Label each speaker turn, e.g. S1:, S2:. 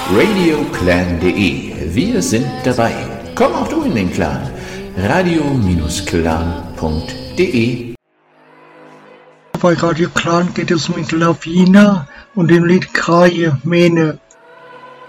S1: radioclan.de. Wir sind dabei. Komm auch du in den Clan. radio-clan.de.
S2: Bei Radio Clan geht es mit Lavina und dem Lied Kraje Mene.